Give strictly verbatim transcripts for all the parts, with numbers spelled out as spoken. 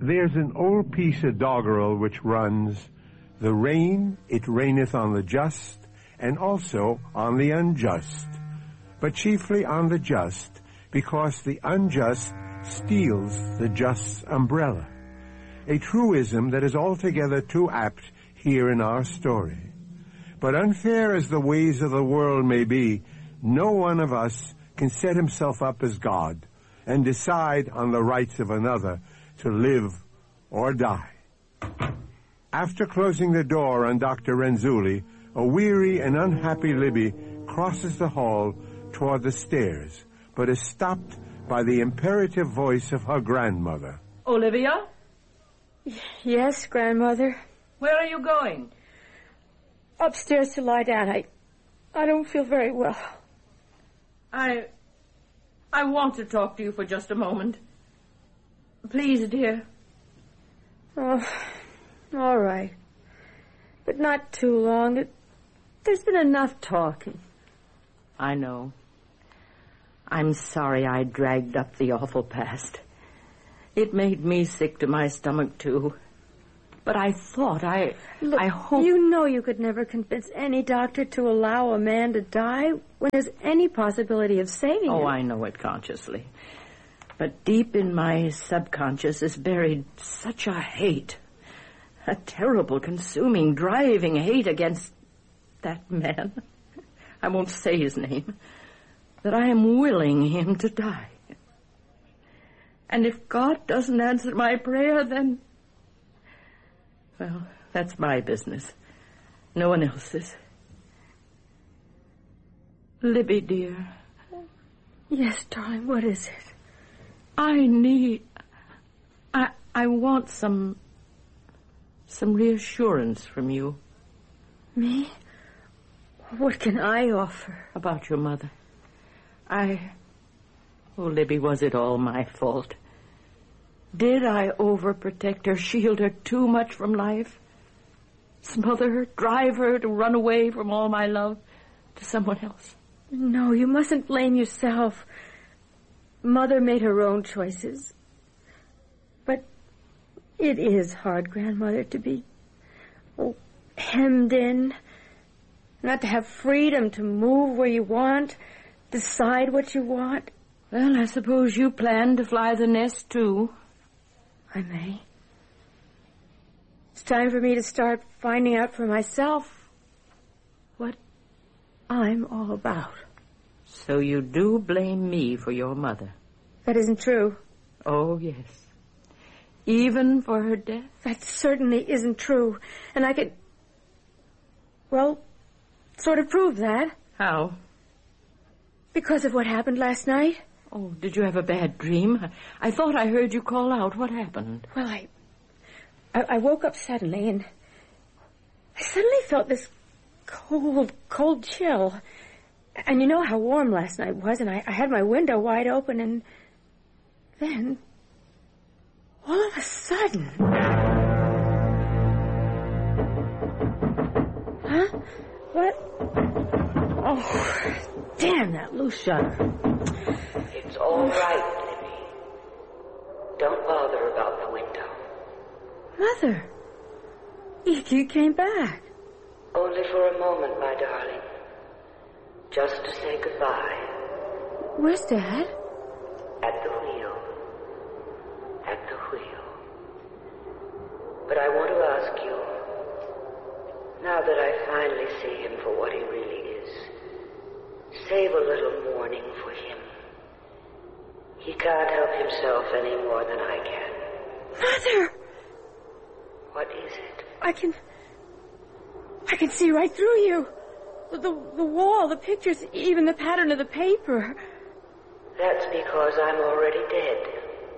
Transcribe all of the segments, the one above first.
There's an old piece of doggerel which runs, "The rain, it raineth on the just, and also on the unjust, but chiefly on the just, because the unjust steals the just's umbrella." A truism that is altogether too apt here in our story. But unfair as the ways of the world may be, no one of us can set himself up as God and decide on the rights of another to live or die. After closing the door on Doctor Renzulli, a weary and unhappy Libby crosses the hall toward the stairs, but is stopped by the imperative voice of her grandmother. Olivia? Yes, Grandmother? Where are you going? Upstairs to lie down. I, I don't feel very well. I... I want to talk to you for just a moment. Please, dear. Oh, all right. But not too long. It, there's been enough talking. I know. I'm sorry I dragged up the awful past. It made me sick to my stomach, too. But I thought, I... Look, I hope... you know you could never convince any doctor to allow a man to die when there's any possibility of saving oh, him. Oh, I know it consciously. But deep in my subconscious is buried such a hate. A terrible, consuming, driving hate against that man. I won't say his name. That I am willing him to die. And if God doesn't answer my prayer, then... Well, that's my business. No one else's. Libby, dear. Yes, darling, what is it? I need... I I want some... some reassurance from you. Me? What can I offer? About your mother. I... Oh, Libby, was it all my fault? Did I overprotect her, shield her too much from life? Smother her, drive her to run away from all my love to someone else? No, you mustn't blame yourself. Mother made her own choices. But it is hard, Grandmother, to be oh, hemmed in. Not to have freedom to move where you want, decide what you want. Well, I suppose you plan to fly the nest, too. I may. It's time for me to start finding out for myself what I'm all about. So you do blame me for your mother? That isn't true. Oh, yes. Even for her death? That certainly isn't true. And I could, well, sort of prove that. How? Because of what happened last night. Oh, did you have a bad dream? I thought I heard you call out. What happened? Well, I, I, I woke up suddenly, and I suddenly felt this cold, cold chill. And you know how warm last night was, and I, I had my window wide open, and then, all of a sudden... Huh? What? Oh, damn that loose shutter. It's all right, Libby. Don't bother about the window. Mother, you, you came back. Only for a moment, my darling. Just to say goodbye. Where's Dad? At the wheel. At the wheel. But I want to ask you, now that I finally see him for what he really is, save a little mourning for him. He can't help himself any more than I can. Mother! What is it? I can... I can see right through you. The, the, the wall, the pictures, even the pattern of the paper. That's because I'm already dead.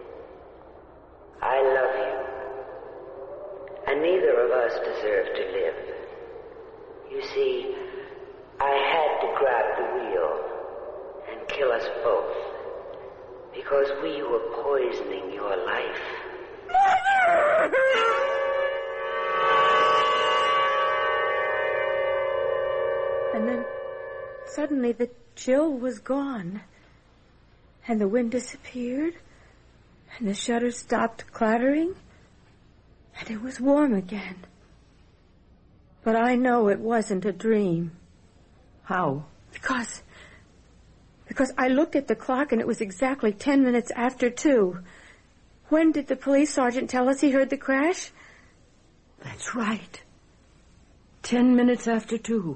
I love you. And neither of us deserve to live. You see, I had to grab the wheel and kill us both. Because we were poisoning your life. Mother! And then, suddenly, the chill was gone. And the wind disappeared. And the shutters stopped clattering. And it was warm again. But I know it wasn't a dream. How? Because... Because I looked at the clock and it was exactly ten minutes after two. When did the police sergeant tell us he heard the crash? That's right. Ten minutes after two.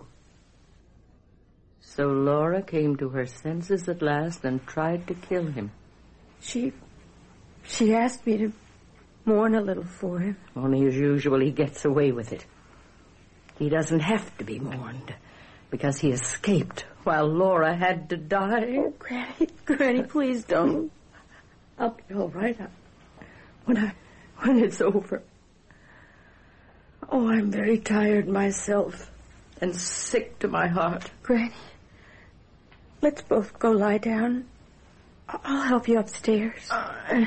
So Laura came to her senses at last and tried to kill him. She... She asked me to mourn a little for him. Only as usual, he gets away with it. He doesn't have to be mourned, because he escaped while Laura had to die. Oh, Granny, Granny, please don't. I'll be all right when I, when it's over. Oh, I'm very tired myself and sick to my heart. Granny, let's both go lie down. I'll help you upstairs. Uh,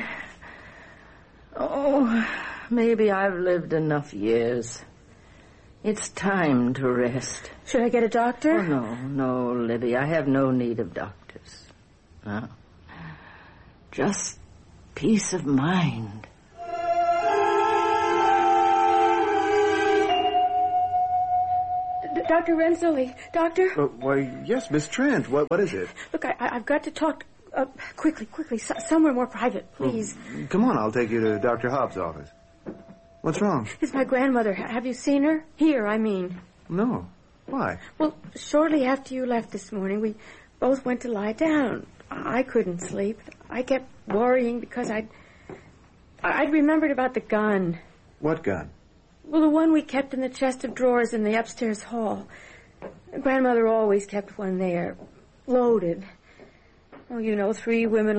oh, maybe I've lived enough years. It's time to rest. Should I get a doctor? Oh, no, no, Libby. I have no need of doctors. No. Just peace of mind. D- Doctor Renzulli. Doctor? Uh, why, yes, Miss Trent. What, what is it? Look, I, I've got to talk uh, quickly, quickly. So- somewhere more private, please. Well, come on, I'll take you to Doctor Hobbs' office. What's wrong? It's my grandmother. H- have you seen her? Here, I mean. No. Why? Well, shortly after you left this morning, we both went to lie down. I couldn't sleep. I kept worrying because I'd... I'd remembered about the gun. What gun? Well, the one we kept in the chest of drawers in the upstairs hall. Grandmother always kept one there, loaded. Oh, you know, three women